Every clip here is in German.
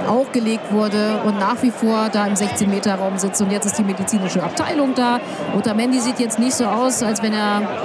auch gelegt wurde und nach wie vor da im 16-Meter-Raum sitzt. Und jetzt ist die medizinische Abteilung da. Otamendi sieht jetzt nicht so aus, als wenn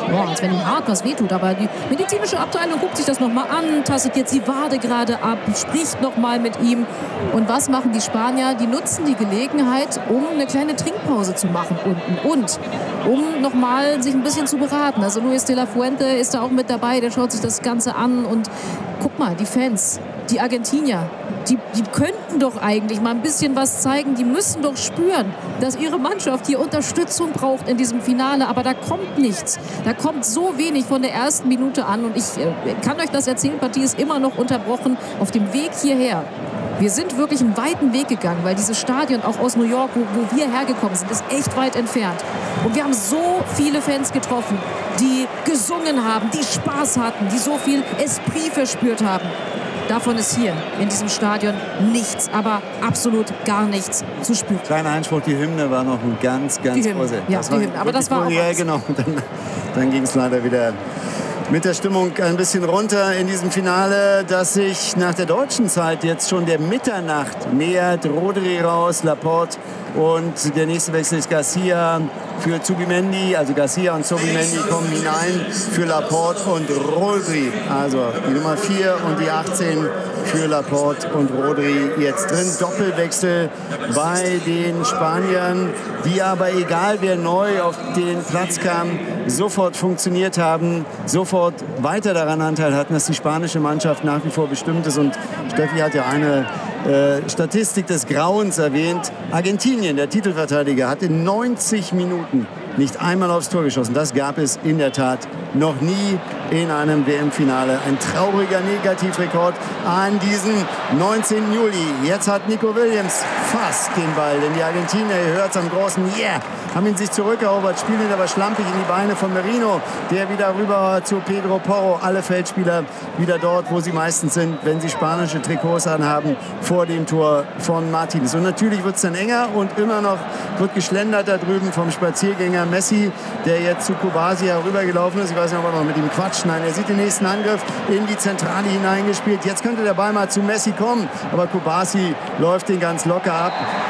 ihm hart was wehtut. Aber die medizinische Abteilung guckt sich das nochmal an, tastet jetzt die Wade gerade ab, spricht nochmal mit ihm. Und was machen die Spanier? Die nutzen die Gelegenheit, um eine kleine Trinkpause zu machen unten und um nochmal sich ein bisschen zu beraten. Also Luis de la Fuente ist da auch mit dabei, der schaut sich das Ganze an und guck mal, die Fans, die Argentinier, die könnten doch eigentlich mal ein bisschen was zeigen. Die müssen doch spüren, dass ihre Mannschaft hier Unterstützung braucht in diesem Finale. Aber da kommt nichts. Da kommt so wenig von der ersten Minute an. Und ich kann euch das erzählen, Partie ist immer noch unterbrochen auf dem Weg hierher. Wir sind wirklich einen weiten Weg gegangen, weil dieses Stadion auch aus New York, wo wir hergekommen sind, ist echt weit entfernt. Und wir haben so viele Fans getroffen, die gesungen haben, die Spaß hatten, die so viel Esprit verspürt haben. Davon ist hier in diesem Stadion nichts, aber absolut gar nichts zu spüren. Kleiner Einspruch, die Hymne war noch ein ganz große. Ja, die Hymne, aber das war auch ja, genau. Dann ging es leider wieder mit der Stimmung ein bisschen runter in diesem Finale, das sich nach der deutschen Zeit jetzt schon der Mitternacht nähert. Rodri raus, Laporte und der nächste Wechsel ist Garcia für Zubimendi. Also Garcia und Zubimendi kommen hinein für Laporte und Rodri. Also die Nummer 4 und die 18 für Laporte und Rodri jetzt drin. Doppelwechsel bei den Spaniern, die aber, egal wer neu auf den Platz kam, sofort funktioniert haben, sofort weiter daran Anteil hatten, dass die spanische Mannschaft nach wie vor bestimmt ist. Und Steffi hat ja eine Statistik des Grauens erwähnt. Argentinien, der Titelverteidiger, hat in 90 Minuten nicht einmal aufs Tor geschossen. Das gab es in der Tat noch nie in einem WM-Finale. Ein trauriger Negativrekord an diesem 19. Juli. Jetzt hat Nico Williams fast den Ball, denn die Argentinier, ihr hört es am großen Yeah, haben ihn sich zurückerobert, spielen ihn aber schlampig in die Beine von Merino, der wieder rüber zu Pedro Porro. Alle Feldspieler wieder dort, wo sie meistens sind, wenn sie spanische Trikots anhaben, vor dem Tor von Martinez. Und natürlich wird es dann enger und immer noch wird geschlendert da drüben vom Spaziergänger Messi, der jetzt zu Kubasi herübergelaufen ist. Ich weiß nicht, ob er noch mit ihm quatscht. Nein, er sieht den nächsten Angriff in die Zentrale hineingespielt. Jetzt könnte der Ball mal zu Messi kommen, aber Kubasi läuft den ganz locker ab.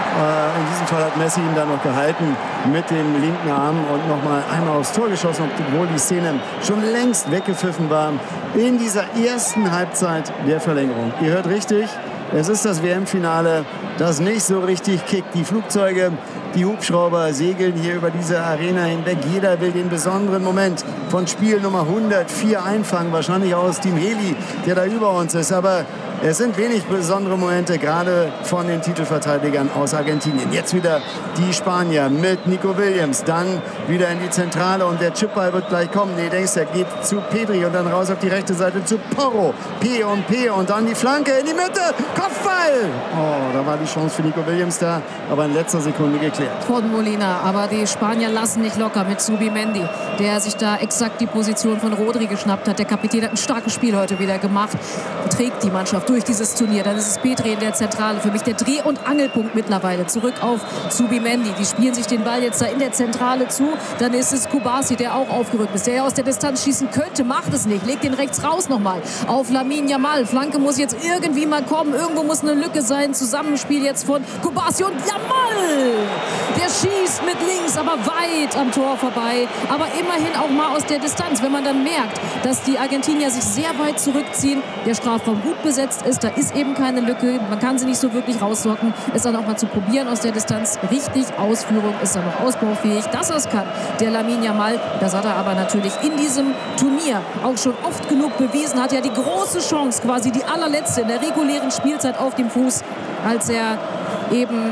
In diesem Fall hat Messi ihn dann noch gehalten mit dem linken Arm und noch mal einmal aufs Tor geschossen, obwohl die Szene schon längst weggepfiffen war in dieser ersten Halbzeit der Verlängerung. Ihr hört richtig, es ist das WM-Finale, das nicht so richtig kickt. Die Flugzeuge, die Hubschrauber segeln hier über diese Arena hinweg. Jeder will den besonderen Moment von Spiel Nummer 104 einfangen. Wahrscheinlich auch aus Team Heli, der da über uns ist. Aber es sind wenig besondere Momente, gerade von den Titelverteidigern aus Argentinien. Jetzt wieder die Spanier mit Nico Williams, dann wieder in die Zentrale und der Chipball wird gleich kommen. Nee, denkst du, er geht zu Pedri und dann raus auf die rechte Seite zu Porro. P und dann die Flanke in die Mitte. Kopfball! Oh, da war die Chance für Nico Williams da, aber in letzter Sekunde geklärt. Von Molina, aber die Spanier lassen nicht locker mit Zubimendi, der sich da exakt die Position von Rodri geschnappt hat. Der Kapitän hat ein starkes Spiel heute wieder gemacht und trägt die Mannschaft durch dieses Turnier. Dann ist es Pedri in der Zentrale. Für mich der Dreh- und Angelpunkt mittlerweile. Zurück auf Zubimendi. Die spielen sich den Ball jetzt da in der Zentrale zu. Dann ist es Kubasi, der auch aufgerückt ist, der ja aus der Distanz schießen könnte, macht es nicht. Legt den rechts raus nochmal auf Lamine Yamal. Flanke muss jetzt irgendwie mal kommen. Irgendwo muss eine Lücke sein. Zusammenspiel jetzt von Kubasi und Yamal. Der schießt mit links, aber weit am Tor vorbei. Aber immerhin auch mal aus der Distanz. Wenn man dann merkt, dass die Argentinier sich sehr weit zurückziehen, der Strafraum gut besetzt ist, da ist eben keine Lücke. Man kann sie nicht so wirklich rauslocken. Ist dann auch mal zu probieren aus der Distanz. Richtig, Ausführung ist dann noch ausbaufähig. Dass er es kann, der Lamine Yamal. Das hat er aber natürlich in diesem Turnier auch schon oft genug bewiesen. Hat ja die große Chance, quasi die allerletzte in der regulären Spielzeit auf dem Fuß, als er eben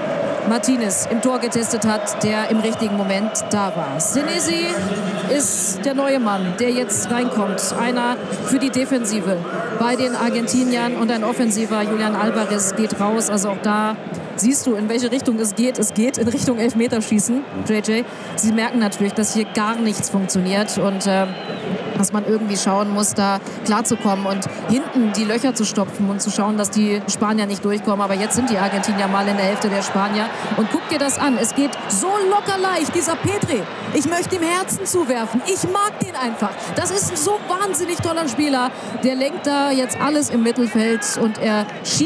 Martinez im Tor getestet hat, der im richtigen Moment da war. Senesi ist der neue Mann, der jetzt reinkommt. Einer für die Defensive bei den Argentiniern und ein offensiver Julian Alvarez geht raus. Also auch da siehst du, in welche Richtung es geht. Es geht in Richtung Elfmeterschießen, JJ. Sie merken natürlich, dass hier gar nichts funktioniert und dass man irgendwie schauen muss, da klarzukommen und hinten die Löcher zu stopfen und zu schauen, dass die Spanier nicht durchkommen. Aber jetzt sind die Argentinier mal in der Hälfte der Spanier. Und guck dir das an. Es geht so locker leicht. Dieser Pedri, ich möchte ihm Herzen zuwerfen. Ich mag den einfach. Das ist ein so wahnsinnig toller Spieler. Der lenkt da jetzt alles im Mittelfeld und er schießt